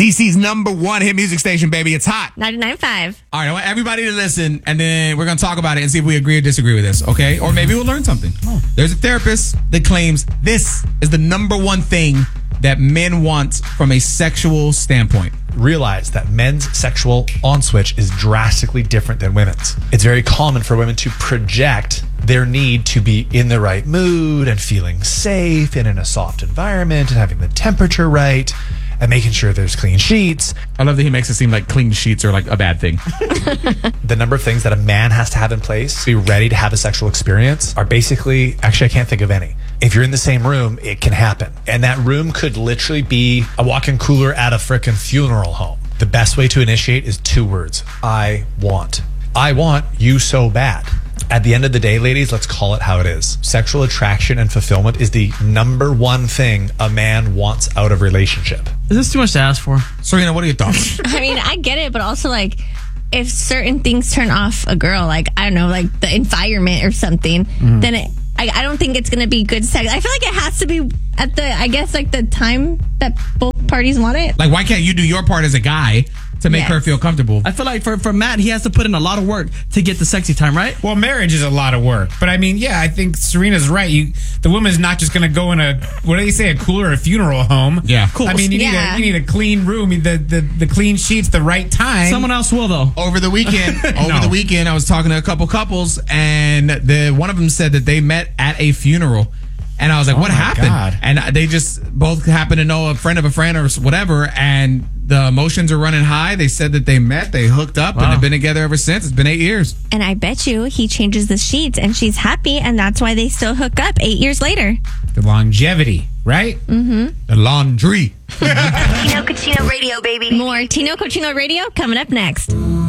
DC's #1 hit music station, baby. It's hot. 99.5. All right, I want everybody to listen, and then we're going to talk about it and see if we agree or disagree with this, okay? Or maybe we'll learn something. There's a therapist that claims this is the #1 thing that men want from a sexual standpoint. Realize that men's sexual on switch is drastically different than women's. It's very common for women to project their need to be in the right mood and feeling safe and in a soft environment and having the temperature right and making sure there's clean sheets. I love that he makes it seem like clean sheets are like a bad thing. The number of things that a man has to have in place to be ready to have a sexual experience are basically, actually, I can't think of any. If you're in the same room, it can happen. And that room could literally be a walk-in cooler at a frickin' funeral home. The best way to initiate is 2 words. I want. I want you so bad. At the end of the day, ladies, let's call it how it is. Sexual attraction and fulfillment is the #1 thing a man wants out of a relationship. Is this too much to ask for? Serena, what are your thoughts? I mean, I get it, but also, like, if certain things turn off a girl, like, I don't know, like the environment or something, then I don't think it's going to be good sex. I feel like it has to be at the, I guess, like the time that both parties want it. Like, why can't you do your part as a guy to make her feel comfortable? I feel like for Matt, he has to put in a lot of work to get the sexy time, right? Well, marriage is a lot of work. But I mean, yeah, I think Serena's right. The woman's not just going to go in a, what do they say, a cooler or a funeral home. Yeah. Cool. I mean, you need a clean room, the clean sheets, the right time. Someone else will, though. Over the weekend, I was talking to a couple couples, and one of them said that they met at a funeral. And I was like, what happened? God. And they just both happened to know a friend of a friend or whatever. And the emotions are running high. They said that they met, they hooked up, and they've been together ever since. It's been 8 years. And I bet you he changes the sheets and she's happy, and that's why they still hook up 8 years later. The longevity, right? Mm-hmm. The laundry. Tino Cochino Radio, baby. More Tino Cochino Radio coming up next.